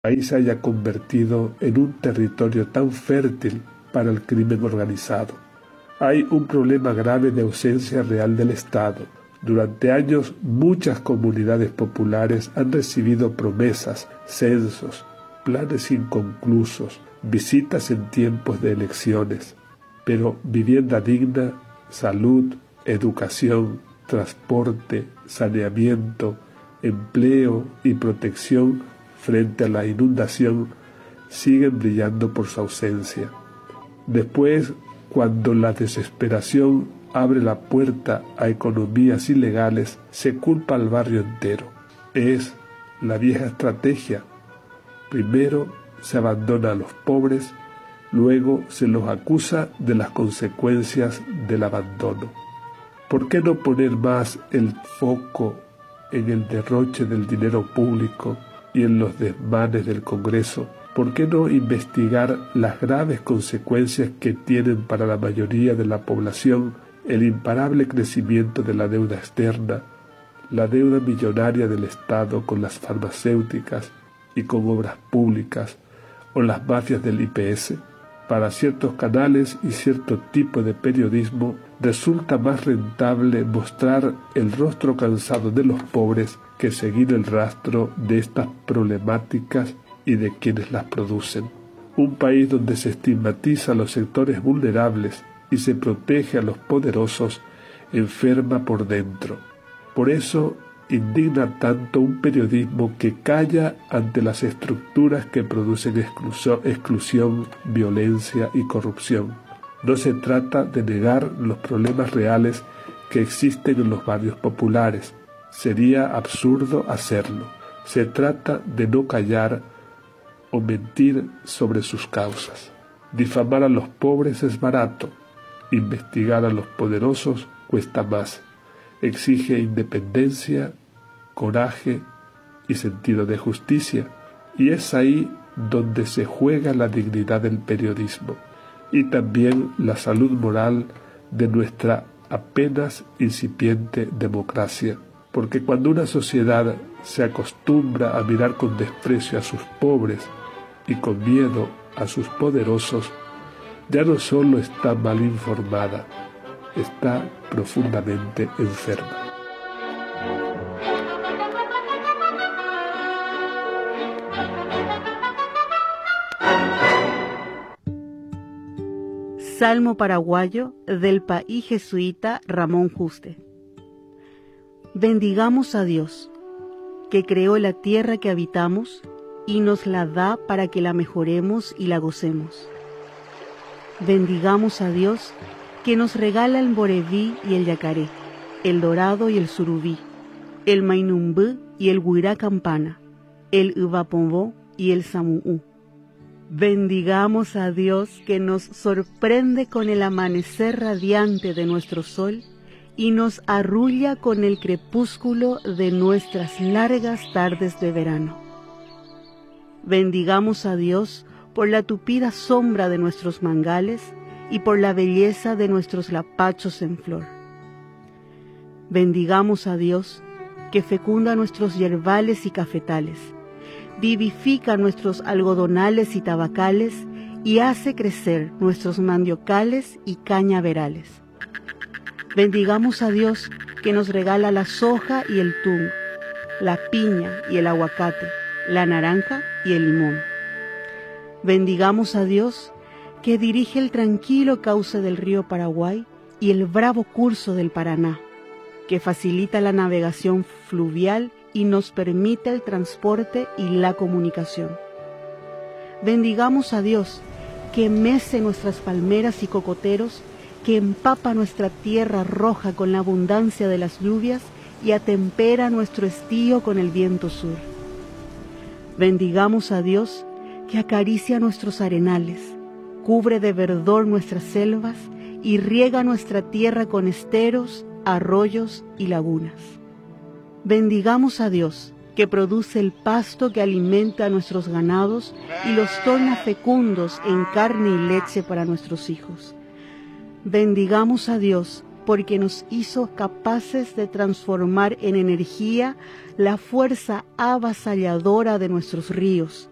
país se haya convertido en un territorio tan fértil para el crimen organizado. Hay un problema grave de ausencia real del Estado. Durante años, muchas comunidades populares han recibido promesas, censos, planes inconclusos, visitas en tiempos de elecciones, pero vivienda digna, salud, educación, transporte, saneamiento, empleo y protección frente a la inundación siguen brillando por su ausencia. Después, cuando la desesperación abre la puerta a economías ilegales, se culpa al barrio entero. Es la vieja estrategia. Primero se abandona a los pobres, luego se los acusa de las consecuencias del abandono. ¿Por qué no poner más el foco en el derroche del dinero público y en los desmanes del Congreso? ¿Por qué no investigar las graves consecuencias que tienen para la mayoría de la población el imparable crecimiento de la deuda externa, la deuda millonaria del Estado con las farmacéuticas y con obras públicas o las mafias del IPS? Para ciertos canales y cierto tipo de periodismo resulta más rentable mostrar el rostro cansado de los pobres que seguir el rastro de estas problemáticas y de quienes las producen. Un país donde se estigmatiza a los sectores vulnerables y se protege a los poderosos enferma por dentro. Por eso indigna tanto un periodismo que calla ante las estructuras que producen exclusión, violencia y corrupción. No se trata de negar los problemas reales que existen en los barrios populares. Sería absurdo hacerlo. Se trata de no callar o mentir sobre sus causas. Difamar a los pobres es barato. Investigar a los poderosos cuesta más. Exige independencia, coraje y sentido de justicia, y es ahí donde se juega la dignidad del periodismo y también la salud moral de nuestra apenas incipiente democracia, porque cuando una sociedad se acostumbra a mirar con desprecio a sus pobres y con miedo a sus poderosos, ya no solo está mal informada, está profundamente enferma. Salmo paraguayo del país jesuita Ramón Juste. Bendigamos a Dios, que creó la tierra que habitamos y nos la da para que la mejoremos y la gocemos. Bendigamos a Dios, que nos regala el boreví y el yacaré, el dorado y el surubí, el mainumbú y el guirá campana, el uvapombó y el samuú. Bendigamos a Dios, que nos sorprende con el amanecer radiante de nuestro sol y nos arrulla con el crepúsculo de nuestras largas tardes de verano. Bendigamos a Dios por la tupida sombra de nuestros mangales y por la belleza de nuestros lapachos en flor. Bendigamos a Dios, que fecunda nuestros yerbales y cafetales, vivifica nuestros algodonales y tabacales y hace crecer nuestros mandiocales y cañaverales. Bendigamos a Dios, que nos regala la soja y el tung, la piña y el aguacate, la naranja y el limón. Bendigamos a Dios, que dirige el tranquilo cauce del río Paraguay y el bravo curso del Paraná, que facilita la navegación fluvial y nos permite el transporte y la comunicación. Bendigamos a Dios, que mece nuestras palmeras y cocoteros, que empapa nuestra tierra roja con la abundancia de las lluvias y atempera nuestro estío con el viento sur. Bendigamos a Dios, que acaricia nuestros arenales, cubre de verdor nuestras selvas y riega nuestra tierra con esteros, arroyos y lagunas. Bendigamos a Dios, que produce el pasto que alimenta a nuestros ganados y los torna fecundos en carne y leche para nuestros hijos. Bendigamos a Dios, porque nos hizo capaces de transformar en energía la fuerza avasalladora de nuestros ríos,